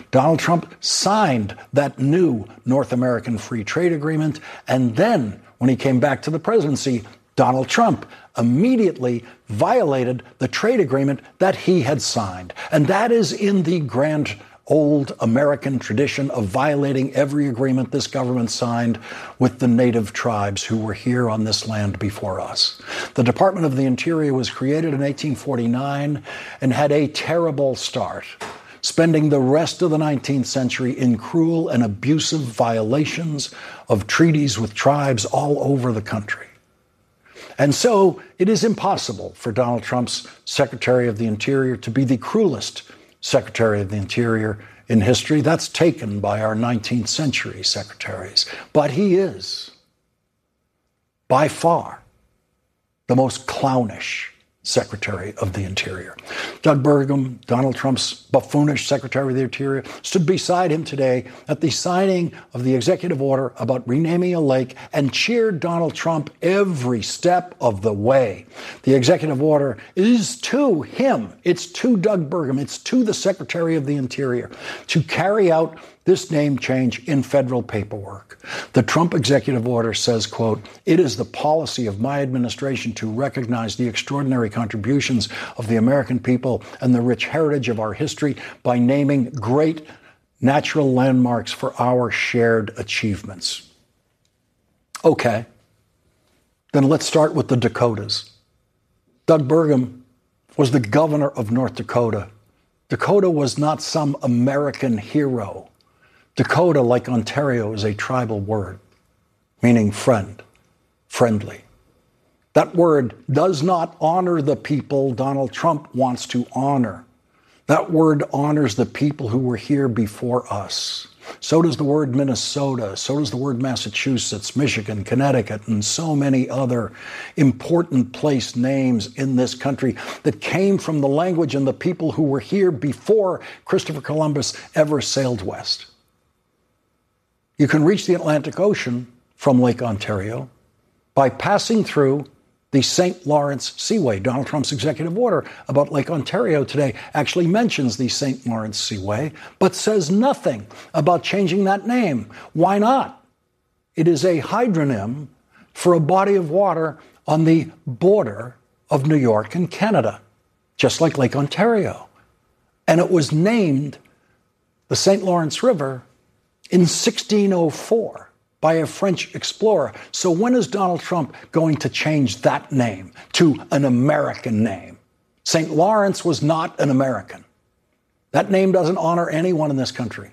Donald Trump signed that new North American Free Trade Agreement, and then when he came back to the presidency, Donald Trump immediately violated the trade agreement that he had signed. And that is in the grand old American tradition of violating every agreement this government signed with the native tribes who were here on this land before us. The Department of the Interior was created in 1849 and had a terrible start, spending the rest of the 19th century in cruel and abusive violations of treaties with tribes all over the country. And so it is impossible for Donald Trump's Secretary of the Interior to be the cruelest Secretary of the Interior in history. That's taken by our 19th century secretaries. But he is, by far, the most clownish Secretary of the Interior. Doug Burgum, Donald Trump's buffoonish Secretary of the Interior, stood beside him today at the signing of the executive order about renaming a lake and cheered Donald Trump every step of the way. The executive order is to him, it's to Doug Burgum, it's to the Secretary of the Interior to carry out this name change in federal paperwork. The Trump executive order says, quote, "It is the policy of my administration to recognize the extraordinary contributions of the American people and the rich heritage of our history by naming great natural landmarks for our shared achievements." Okay, then let's start with the Dakotas. Doug Burgum was the governor of North Dakota. Dakota was not some American hero. Dakota, like Ontario, is a tribal word, meaning friend, friendly. That word does not honor the people Donald Trump wants to honor. That word honors the people who were here before us. So does the word Minnesota, so does the word Massachusetts, Michigan, Connecticut, and so many other important place names in this country that came from the language and the people who were here before Christopher Columbus ever sailed west. You can reach the Atlantic Ocean from Lake Ontario by passing through the St. Lawrence Seaway. Donald Trump's executive order about Lake Ontario today actually mentions the St. Lawrence Seaway, but says nothing about changing that name. Why not? It is a hydronym for a body of water on the border of New York and Canada, just like Lake Ontario. And it was named the St. Lawrence River in 1604 by a French explorer. So when is Donald Trump going to change that name to an American name? St. Lawrence was not an American. That name doesn't honor anyone in this country.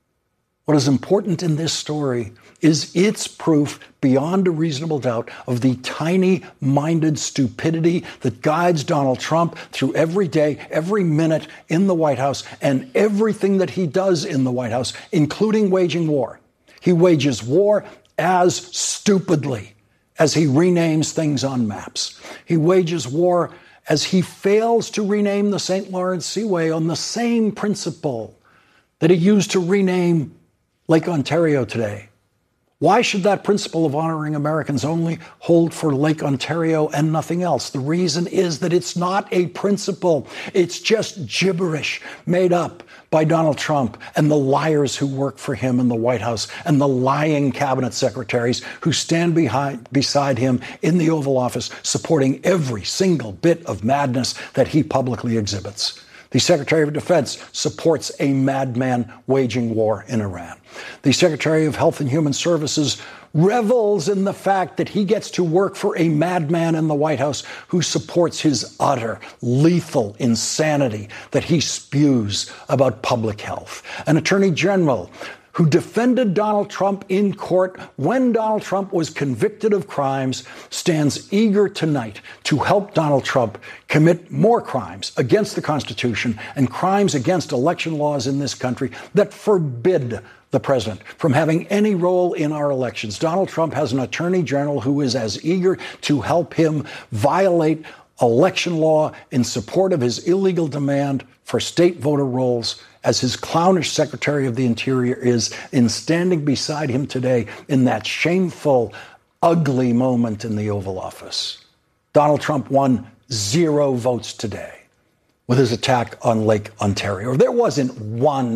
What is important in this story is its proof beyond a reasonable doubt of the tiny-minded stupidity that guides Donald Trump through every day, every minute in the White House, and everything that he does in the White House, including waging war. He wages war as stupidly as he renames things on maps. He wages war as he fails to rename the St. Lawrence Seaway on the same principle that he used to rename Lake Ontario today. Why should that principle of honoring Americans only hold for Lake Ontario and nothing else? The reason is that it's not a principle. It's just gibberish made up by Donald Trump and the liars who work for him in the White House and the lying cabinet secretaries who stand beside him in the Oval Office supporting every single bit of madness that he publicly exhibits. The Secretary of Defense supports a madman waging war in Iran. The Secretary of Health and Human Services revels in the fact that he gets to work for a madman in the White House who supports his utter, lethal insanity that he spews about public health. An Attorney General who defended Donald Trump in court when Donald Trump was convicted of crimes, stands eager tonight to help Donald Trump commit more crimes against the Constitution and crimes against election laws in this country that forbid the president from having any role in our elections. Donald Trump has an attorney general who is as eager to help him violate election law in support of his illegal demand for state voter rolls as his clownish Secretary of the Interior is in standing beside him today in that shameful, ugly moment in the Oval Office. Donald Trump won 0 votes today with his attack on Lake Ontario. There wasn't one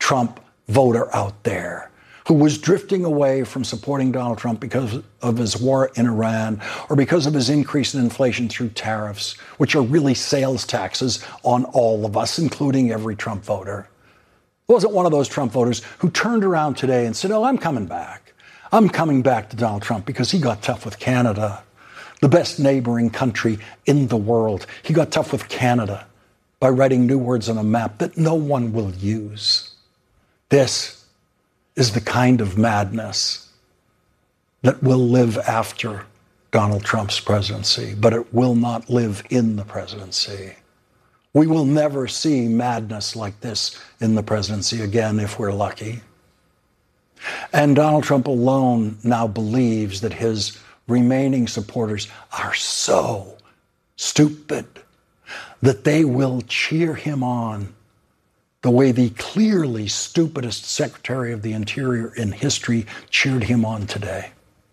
Trump voter out there who was drifting away from supporting Donald Trump because of his war in Iran or because of his increase in inflation through tariffs, which are really sales taxes on all of us, including every Trump voter. It wasn't one of those Trump voters who turned around today and said, oh, I'm coming back. I'm coming back to Donald Trump because he got tough with Canada, the best neighboring country in the world. He got tough with Canada by writing new words on a map that no one will use. This is the kind of madness that will live after Donald Trump's presidency, but it will not live in the presidency. We will never see madness like this in the presidency again if we're lucky. And Donald Trump alone now believes that his remaining supporters are so stupid that they will cheer him on the way the clearly stupidest Secretary of the Interior in history cheered him on today.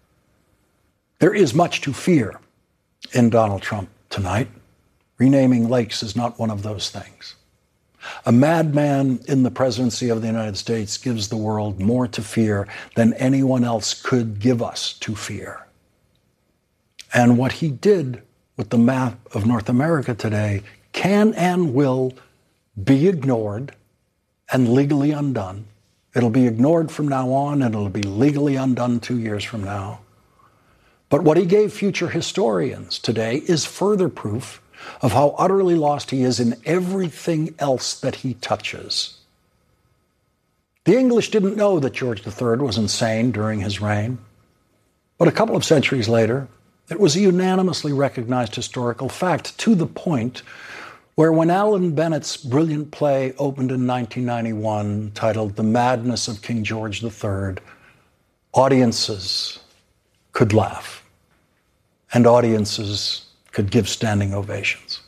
There is much to fear in Donald Trump tonight. Renaming lakes is not one of those things. A madman in the presidency of the United States gives the world more to fear than anyone else could give us to fear. And what he did with the map of North America today can and will be ignored and legally undone. It'll be ignored from now on, and it'll be legally undone 2 years from now. But what he gave future historians today is further proof of how utterly lost he is in everything else that he touches. The English didn't know that George III was insane during his reign, but a couple of centuries later, it was a unanimously recognized historical fact, to the point where when Alan Bennett's brilliant play opened in 1991, titled The Madness of King George III, audiences could laugh, and audiences could give standing ovations.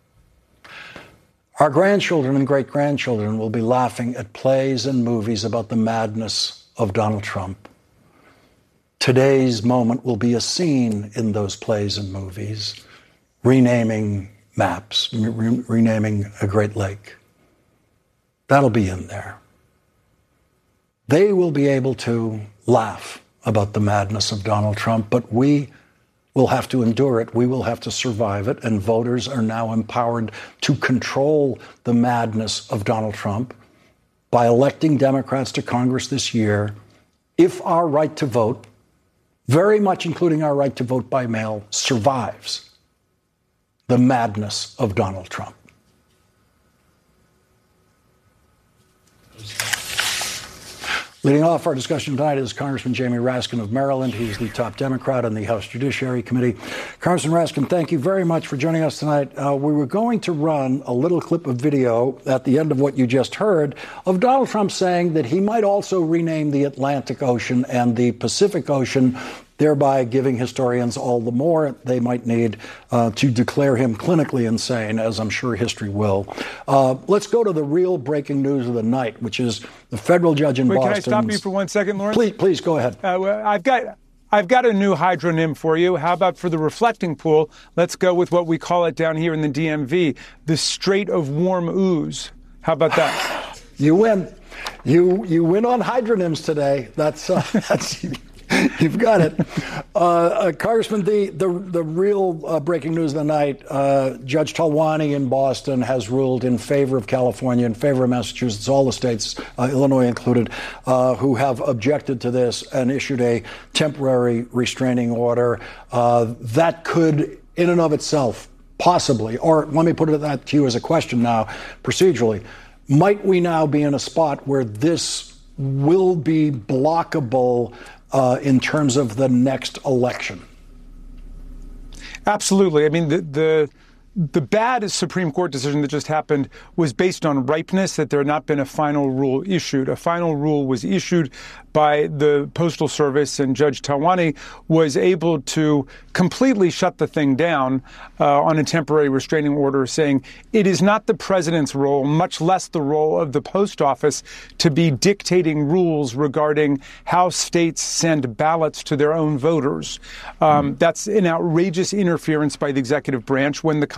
Our grandchildren and great-grandchildren will be laughing at plays and movies about the madness of Donald Trump. Today's moment will be a scene in those plays and movies, renaming maps, renaming a Great Lake. That'll be in there. They will be able to laugh about the madness of Donald Trump, but we will have to endure it. We will have to survive it, and voters are now empowered to control the madness of Donald Trump by electing Democrats to Congress this year if our right to vote, very much including our right to vote by mail, survives the madness of Donald Trump. Leading off our discussion tonight is Congressman Jamie Raskin of Maryland. He's the top Democrat on the House Judiciary Committee. Congressman Raskin, thank you very much for joining us tonight. We were going to run a little clip of video at the end of what you just heard of Donald Trump saying that he might also rename the Atlantic Ocean and the Pacific Ocean, thereby giving historians all the more they might need to declare him clinically insane, as I'm sure history will. Let's go to the real breaking news of the night, which is the federal judge in Boston. Can I stop you for 1 second, Lawrence? Please go ahead. I've got a new hydronym for you. How about for the reflecting pool? Let's go with what we call it down here in the DMV, the Strait of Warm Ooze. How about that? You win. You win on hydronyms today. That's you've got it. Congressman, the real breaking news of the night, Judge Talwani in Boston has ruled in favor of California, in favor of Massachusetts, all the states, Illinois included, who have objected to this and issued a temporary restraining order that could, in and of itself, possibly, or let me put that to you as a question now, procedurally, might we now be in a spot where this will be blockable in terms of the next election? Absolutely. I mean, the bad Supreme Court decision that just happened was based on ripeness, that there had not been a final rule issued. A final rule was issued by the Postal Service, and Judge Talwani was able to completely shut the thing down on a temporary restraining order, saying it is not the president's role, much less the role of the post office, to be dictating rules regarding how states send ballots to their own voters. That's an outrageous interference by the executive branch when the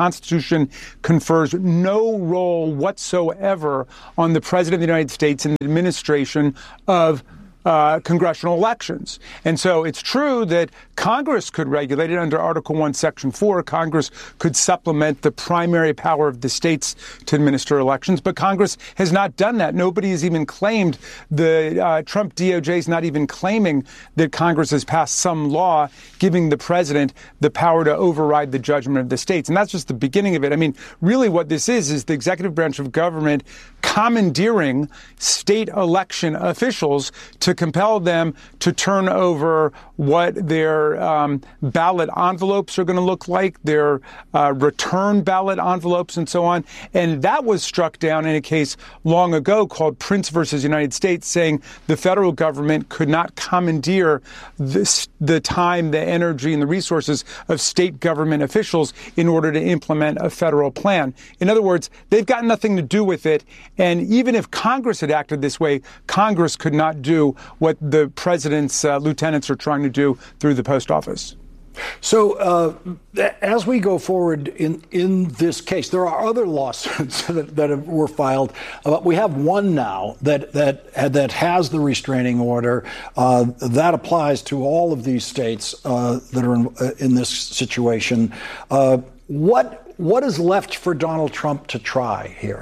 Constitution confers no role whatsoever on the President of the United States and the administration of congressional elections. And so it's true that Congress could regulate it under Article 1, Section 4. Congress could supplement the primary power of the states to administer elections, but Congress has not done that. Nobody has even claimed, the Trump DOJ is not even claiming that Congress has passed some law giving the president the power to override the judgment of the states. And that's just the beginning of it. I mean, really what this is the executive branch of government commandeering state election officials to compel them to turn over what their ballot envelopes are going to look like, their return ballot envelopes, and so on. And that was struck down in a case long ago called Prince versus United States, saying the federal government could not commandeer the time, the energy, and the resources of state government officials in order to implement a federal plan. In other words, they've got nothing to do with it. And even if Congress had acted this way, Congress could not do what the president's lieutenants are trying to do through the post office. So as we go forward in this case, there are other lawsuits that were filed. We have one now that has the restraining order that applies to all of these states that are in this situation. What is left for Donald Trump to try here?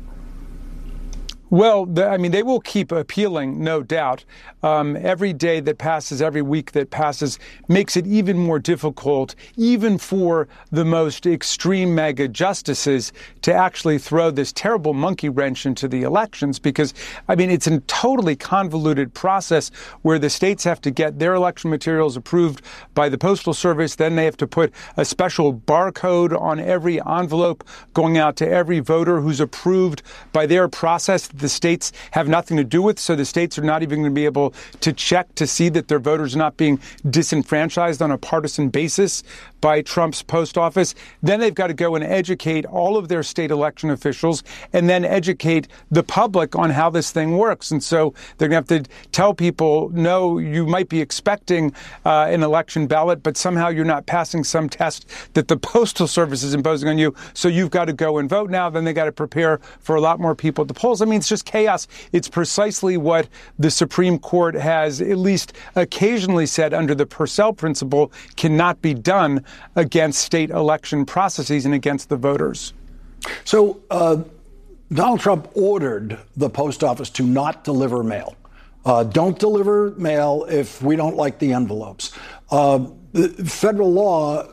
Well, they will keep appealing, no doubt. Every day that passes, every week that passes makes it even more difficult, even for the most extreme MAGA justices, to actually throw this terrible monkey wrench into the elections, because, it's a totally convoluted process where the states have to get their election materials approved by the Postal Service. Then they have to put a special barcode on every envelope going out to every voter who's approved by their process the states have nothing to do with, so the states are not even going to be able to check to see that their voters are not being disenfranchised on a partisan basis by Trump's post office. Then they've got to go and educate all of their state election officials and then educate the public on how this thing works. And so they're going to have to tell people, no, you might be expecting an election ballot, but somehow you're not passing some test that the Postal Service is imposing on you, so you've got to go and vote now. Then they got to prepare for a lot more people at the polls. It's just chaos. It's precisely what the Supreme Court has at least occasionally said under the Purcell principle cannot be done against state election processes and against the voters. So Donald Trump ordered the post office to not deliver mail. Don't deliver mail if we don't like the envelopes. Federal law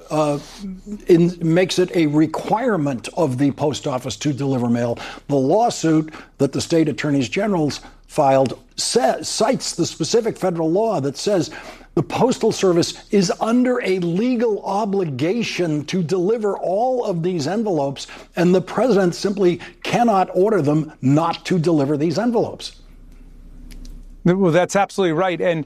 makes it a requirement of the post office to deliver mail. The lawsuit that the state attorneys generals filed cites the specific federal law that says the Postal Service is under a legal obligation to deliver all of these envelopes, and the president simply cannot order them not to deliver these envelopes. Well, that's absolutely right. And,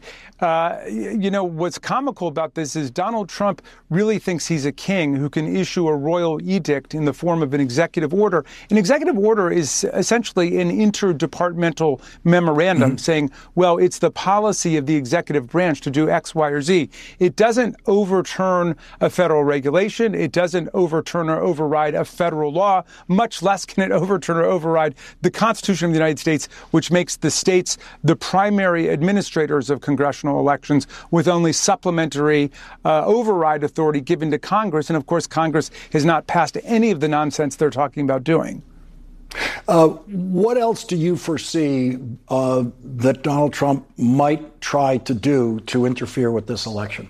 what's comical about this is Donald Trump really thinks he's a king who can issue a royal edict in the form of an executive order. An executive order is essentially an interdepartmental memorandum saying, well, it's the policy of the executive branch to do X, Y, or Z. It doesn't overturn a federal regulation. It doesn't overturn or override a federal law, much less can it overturn or override the Constitution of the United States, which makes the states the primary administrators of congressional elections with only supplementary override authority given to Congress. And of course, Congress has not passed any of the nonsense they're talking about doing. What else do you foresee that Donald Trump might try to do to interfere with this election?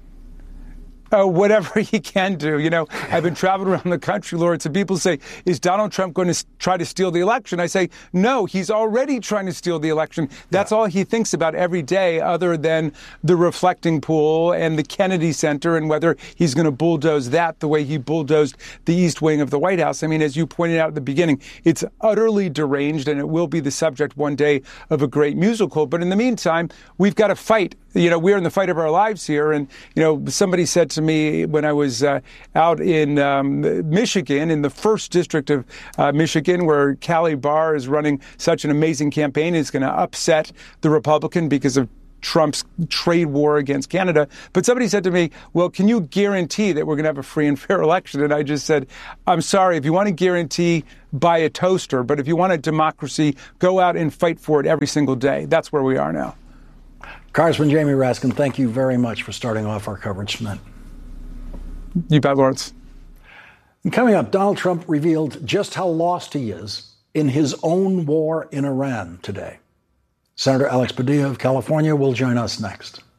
Whatever he can do. I've been traveling around the country, Lawrence, and people say, is Donald Trump going to try to steal the election? I say, no, he's already trying to steal the election. That's all he thinks about every day, other than the reflecting pool and the Kennedy Center and whether he's going to bulldoze that the way he bulldozed the East Wing of the White House. As you pointed out at the beginning, it's utterly deranged, and it will be the subject one day of a great musical. But in the meantime, we've got to fight. We're in the fight of our lives here. And, somebody said to me when I was out in Michigan, in the 1st District of Michigan, where Callie Barr is running such an amazing campaign, is going to upset the Republican because of Trump's trade war against Canada. But somebody said to me, well, can you guarantee that we're going to have a free and fair election? And I just said, I'm sorry, if you want to guarantee, buy a toaster. But if you want a democracy, go out and fight for it every single day. That's where we are now. Congressman Jamie Raskin, thank you very much for starting off our coverage tonight. You bet, Lawrence. And coming up, Donald Trump revealed just how lost he is in his own war in Iran today. Senator Alex Padilla of California will join us next.